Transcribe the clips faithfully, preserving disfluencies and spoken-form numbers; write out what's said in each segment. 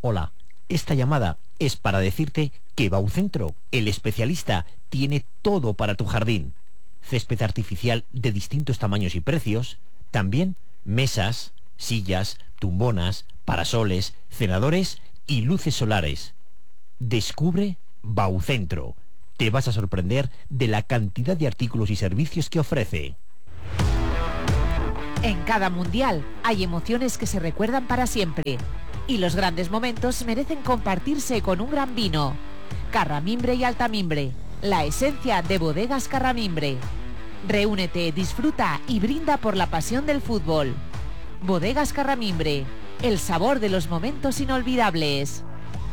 Hola, esta llamada es para decirte que Baucentro, el especialista, tiene todo para tu jardín. Césped artificial de distintos tamaños y precios, también mesas, sillas, tumbonas, parasoles, cenadores y luces solares. Descubre Baucentro. Te vas a sorprender de la cantidad de artículos y servicios que ofrece. En cada mundial hay emociones que se recuerdan para siempre. Y los grandes momentos merecen compartirse con un gran vino. Carramimbre y Altamimbre, la esencia de Bodegas Carramimbre. Reúnete, disfruta y brinda por la pasión del fútbol. Bodegas Carramimbre, el sabor de los momentos inolvidables.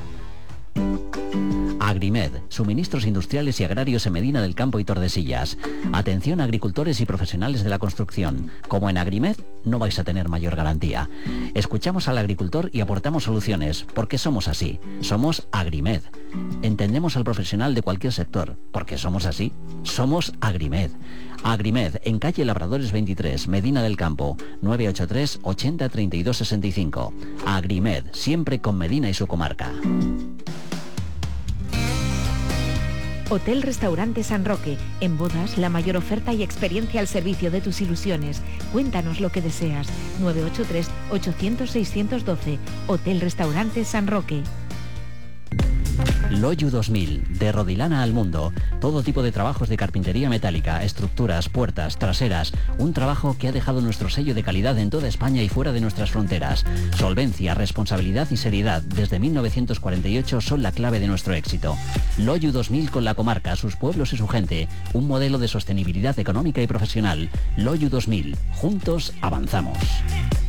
Agrimed, suministros industriales y agrarios en Medina del Campo y Tordesillas. Atención a agricultores y profesionales de la construcción. Como en Agrimed, no vais a tener mayor garantía. Escuchamos al agricultor y aportamos soluciones, porque somos así. Somos Agrimed. Entendemos al profesional de cualquier sector, porque somos así. Somos Agrimed. Agrimed, en calle Labradores veintitrés, Medina del Campo, nueve ocho tres, ochenta, treinta y dos, sesenta y cinco. Agrimed, siempre con Medina y su comarca. Hotel Restaurante San Roque. En bodas, la mayor oferta y experiencia al servicio de tus ilusiones. Cuéntanos lo que deseas. nueve ocho tres, ochocientos, seiscientos doce. Hotel Restaurante San Roque. Loyu dos mil, de Rodilana al mundo. Todo tipo de trabajos de carpintería metálica, estructuras, puertas, traseras. Un trabajo que ha dejado nuestro sello de calidad en toda España y fuera de nuestras fronteras. Solvencia, responsabilidad y seriedad desde mil novecientos cuarenta y ocho son la clave de nuestro éxito. Loyu dos mil con la comarca, sus pueblos y su gente. Un modelo de sostenibilidad económica y profesional. Loyu dos mil. Juntos avanzamos.